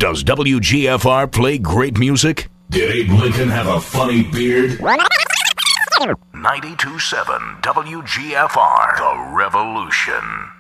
Does WGFR play great music? Did Abe Lincoln have a funny beard? 92.7 WGFR, The Revolution.